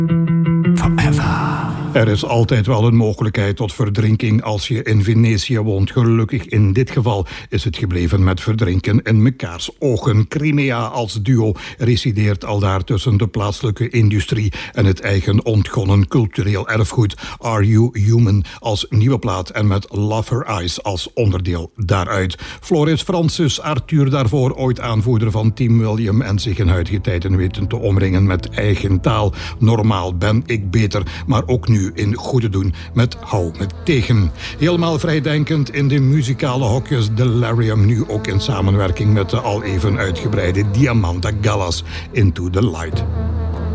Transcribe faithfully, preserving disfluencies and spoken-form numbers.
Er is altijd wel een mogelijkheid tot verdrinking als je in Venetië woont. Gelukkig in dit geval is het gebleven met verdrinken in mekaars ogen. Crimea als duo resideert aldaar tussen de plaatselijke industrie en het eigen ontgonnen cultureel erfgoed. Are You Human als nieuwe plaat en met Love Her Eyes als onderdeel daaruit. Floris Francis, Arthur daarvoor ooit aanvoerder van Team William en zich in huidige tijden weten te omringen met eigen taal. Normaal ben ik beter, maar ook nu in goede doen met Hou me tegen. Helemaal vrijdenkend in de muzikale hokjes Delirium, nu ook in samenwerking met de al even uitgebreide Diamanda Gallas, Into the Light.